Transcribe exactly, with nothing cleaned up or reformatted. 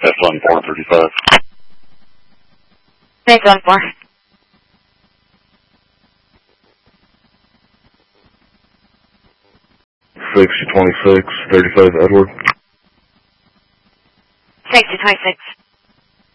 F one four thirty-five. Thanks, one four. sixty twenty-six, thirty-five Edward. sixty twenty-six.